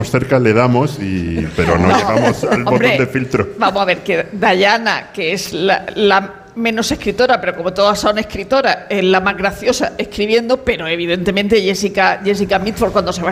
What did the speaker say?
cerca le damos, pero no llegamos al botón de filtro. Vamos a ver, que Diana, que es la menos escritora, pero como todas son escritoras, es la más graciosa escribiendo, pero evidentemente Jessica Mitford, cuando se va